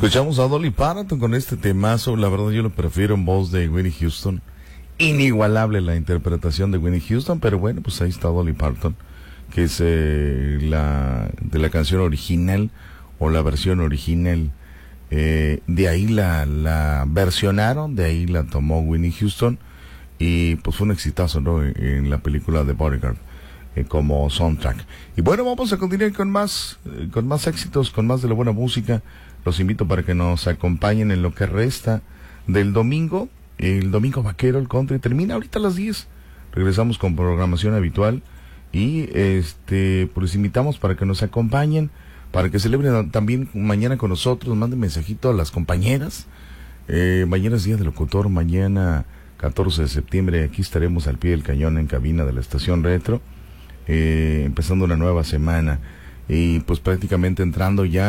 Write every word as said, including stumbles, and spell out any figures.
Escuchamos a Dolly Parton con este temazo. La verdad yo lo prefiero en voz de Whitney Houston. Inigualable la interpretación de Whitney Houston, pero bueno, pues ahí está Dolly Parton, que es eh, la de la canción original o la versión original. Eh, de ahí la, la versionaron, de ahí la tomó Whitney Houston y pues fue un exitazo, ¿no? En, en la película de Bodyguard eh, como soundtrack. Y bueno, vamos a continuar con más, eh, con más éxitos, con más de la buena música. Los invito para que nos acompañen en lo que resta del domingo. El domingo vaquero, el country, termina ahorita a las diez. Regresamos con programación habitual. Y este pues les invitamos para que nos acompañen, para que celebren también mañana con nosotros. Manden mensajito a las compañeras. Eh, mañana es Día del Locutor. Mañana, catorce de septiembre, aquí estaremos al pie del cañón en cabina de la Estación Retro. Eh, empezando una nueva semana. Y pues prácticamente entrando ya